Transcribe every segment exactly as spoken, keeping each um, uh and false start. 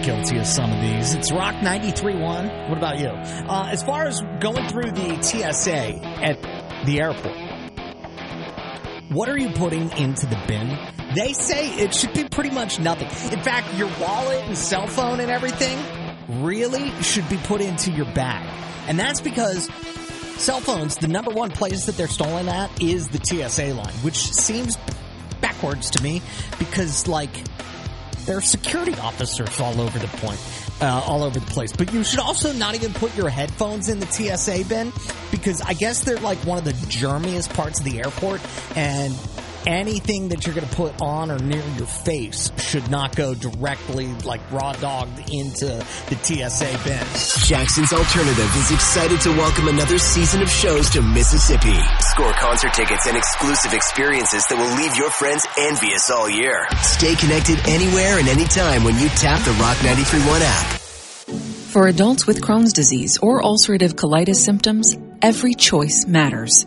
guilty of some of these. It's Rock ninety-three point one. What about you? Uh, as far as going through the T S A at the airport, what are you putting into the bin? They say it should be pretty much nothing. In fact, your wallet and cell phone and everything really should be put into your bag. And that's because cell phones, the number one place that they're stolen at is the T S A line, which seems backwards to me because, like, there are security officers all over the point, uh, all over the place. But you should also not even put your headphones in the T S A bin because I guess they're like one of the germiest parts of the airport, and anything that you're going to put on or near your face should not go directly, like, raw dogged into the T S A bin. Jackson's Alternative is excited to welcome another season of shows to Mississippi. Score concert tickets and exclusive experiences that will leave your friends envious all year. Stay connected anywhere and anytime when you tap the Rock ninety-three point one app. For adults with Crohn's disease or ulcerative colitis symptoms, every choice matters.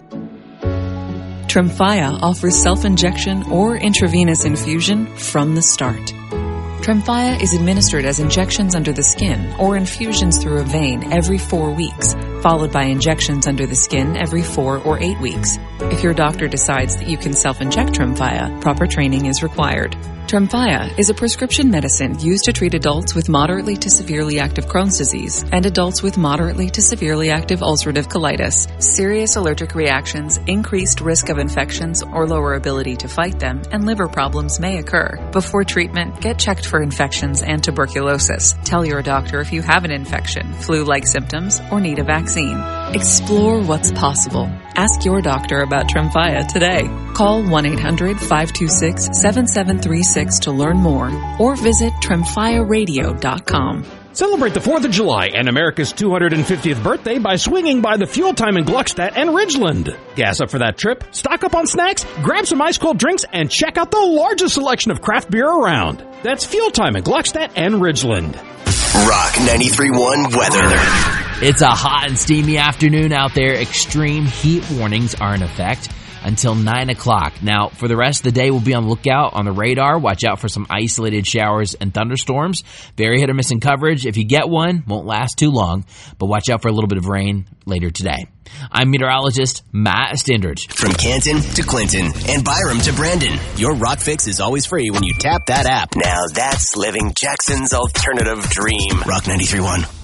Tremfya offers self-injection or intravenous infusion from the start. Tremfya is administered as injections under the skin or infusions through a vein every four weeks, followed by injections under the skin every four or eight weeks. If your doctor decides that you can self-inject Tremfya, proper training is required. Tremfya is a prescription medicine used to treat adults with moderately to severely active Crohn's disease and adults with moderately to severely active ulcerative colitis. Serious allergic reactions, increased risk of infections or lower ability to fight them, and liver problems may occur. Before treatment, get checked for infections and tuberculosis. Tell your doctor if you have an infection, flu-like symptoms, or need a vaccine. Explore what's possible. Ask your doctor about Tremfya today. Call one eight hundred five two six seven seven three six to learn more or visit tremfya radio dot com. Celebrate the fourth of July and America's two hundred fiftieth birthday by swinging by the Fuel Time in Gluckstadt and Ridgeland. Gas up for that trip, stock up on snacks, grab some ice-cold drinks, and check out the largest selection of craft beer around. That's Fuel Time in Gluckstadt and Ridgeland. Rock ninety-three point one weather. It's a hot and steamy afternoon out there. Extreme heat warnings are in effect until nine o'clock. Now, for the rest of the day, we'll be on the lookout on the radar. Watch out for some isolated showers and thunderstorms. Very hit or miss in coverage. If you get one, won't last too long, but watch out for a little bit of rain later today. I'm meteorologist Matt Stindridge. From Canton to Clinton and Byram to Brandon, your Rock Fix is always free when you tap that app. Now that's living Jackson's alternative dream. Rock ninety-three point one.